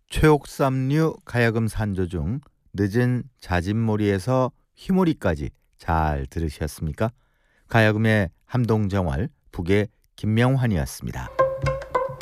최옥삼류 가야금 산조 중 늦은 자진몰이에서 휘몰이까지 잘 들으셨습니까? 가야금의 함동정월, 북의 김명환이었습니다.